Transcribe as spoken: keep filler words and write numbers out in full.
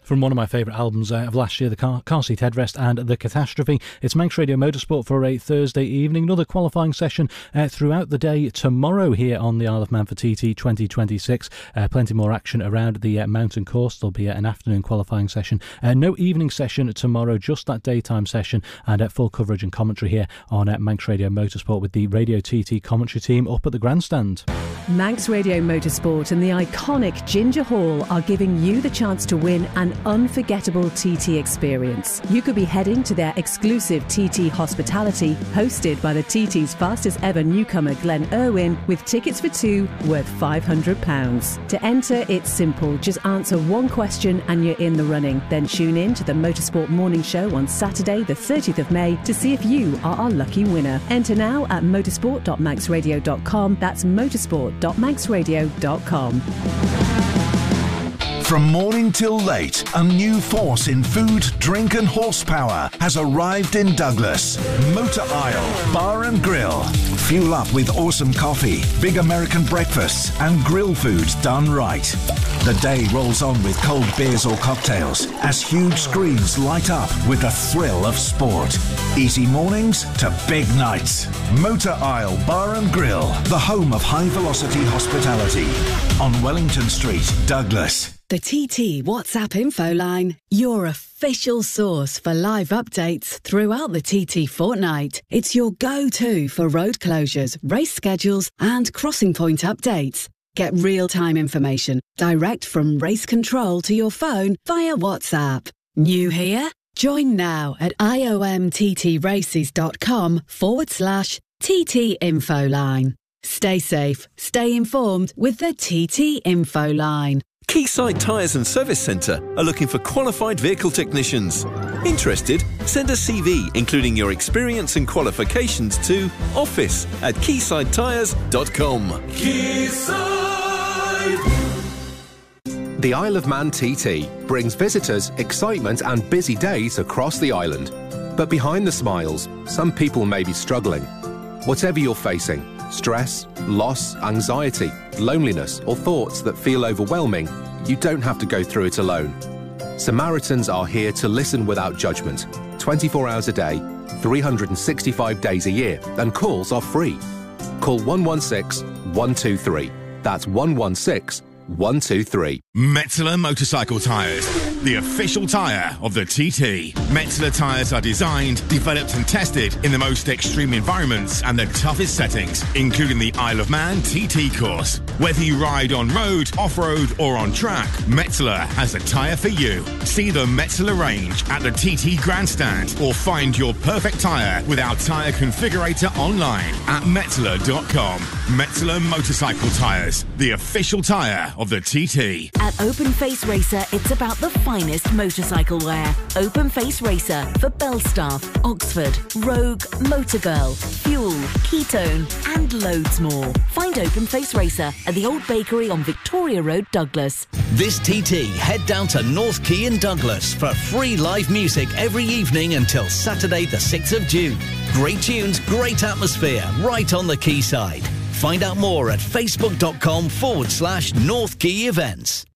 From one of my favourite albums uh, of last year, the car, car Seat Headrest and The Catastrophe. It's Manx Radio Motorsport for a Thursday evening. Another qualifying session uh, throughout the day tomorrow here on the Isle of Man for T T twenty twenty-six. Uh, plenty more action around the uh, mountain course. There'll be uh, an afternoon qualifying session. Uh, no evening session tomorrow, just that daytime session, and uh, full coverage and commentary here on uh, Manx Radio Motorsport with the Radio T T commentary team up at the grandstand. Manx Radio Motorsport and the iconic Ginger Hall are giving you the chance to win an unforgettable T T experience. You could be heading to their exclusive T T hospitality, hosted by the T T's fastest ever newcomer Glenn Irwin, with tickets for two worth five hundred pounds. To enter, it's simple. Just answer one question and you're in the running. Then tune in to the Motorsport Morning Show on Saturday the thirtieth of May to see if you are our lucky winner. Enter now at motorsport dot manx radio dot com. That's motorsport dot manx radio dot com. From morning till late, a new force in food, drink and horsepower has arrived in Douglas. Motor Isle Bar and Grill. Fuel up with awesome coffee, big American breakfasts and grill foods done right. The day rolls on with cold beers or cocktails as huge screens light up with the thrill of sport. Easy mornings to big nights. Motor Isle Bar and Grill, the home of high-velocity hospitality on Wellington Street, Douglas. The T T WhatsApp info line, your official source for live updates throughout the T T fortnight. It's your go-to for road closures, race schedules and crossing point updates. Get real-time information direct from race control to your phone via WhatsApp. New here? Join now at iomttraces.com forward slash TT info line. Stay safe, stay informed with the T T info line. Quayside Tyres and Service Centre are looking for qualified vehicle technicians. Interested? Send a C V including your experience and qualifications to office at quayside tyres dot com. Quayside! The Isle of Man T T brings visitors excitement and busy days across the island. But behind the smiles, some people may be struggling. Whatever you're facing, stress, loss, anxiety, loneliness, or thoughts that feel overwhelming, you don't have to go through it alone. Samaritans are here to listen without judgment, twenty-four hours a day, three hundred sixty-five days a year, and calls are free. Call one one six, one two three. That's one one six, one two three. Metzeler Motorcycle Tyres, the official tyre of the T T. Metzeler tyres are designed, developed and tested in the most extreme environments and the toughest settings, including the Isle of Man T T course. Whether you ride on road, off-road or on track, Metzeler has a tyre for you. See the Metzeler range at the T T Grandstand or find your perfect tyre with our tyre configurator online at metzeler dot com. Metzeler Motorcycle Tyres, the official tyre of the T T. At Open Face Racer, it's about the finest motorcycle wear. Open Face Racer for Belstaff, Oxford, Rogue, Motorgirl, Fuel, Ketone, and loads more. Find Open Face Racer at the Old Bakery on Victoria Road, Douglas. This T T, head down to North Quay in Douglas for free live music every evening until Saturday the sixth of June. Great tunes, great atmosphere, right on the quayside. Find out more at facebook.com forward slash North Quay events.